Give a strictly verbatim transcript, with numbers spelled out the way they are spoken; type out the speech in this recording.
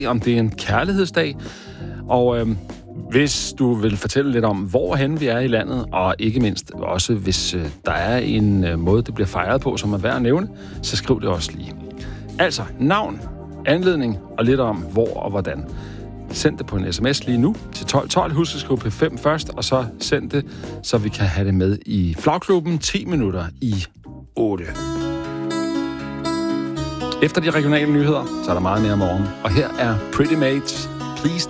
om det er en kærlighedsdag. Og øh, hvis du vil fortælle lidt om, hvorhen vi er i landet, og ikke mindst også, hvis øh, der er en øh, måde, det bliver fejret på, som er værd at nævne, så skriv det også lige. Altså, navn, anledning og lidt om, hvor og hvordan. Send det på en sms lige nu til tolv tolv. Husk at skrive P fem først, og så send det, så vi kan have det med i Flagklubben ti minutter i otte. Efter de regionale nyheder, så er der meget mere morgen. Og her er Pretty Mates, Please